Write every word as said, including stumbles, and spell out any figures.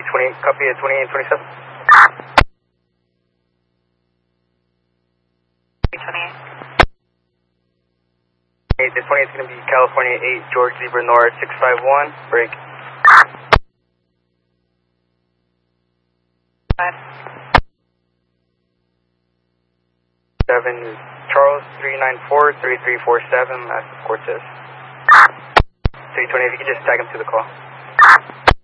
twenty, copy at twenty-eight and twenty-seven. twenty-eight. Hey, the twenty-eight is going to be California eight, George Zebra North six five one, break. Five. seven, Charles three nine four, three three four seven, last Cortez. three twenty, if you could just tag him to the call.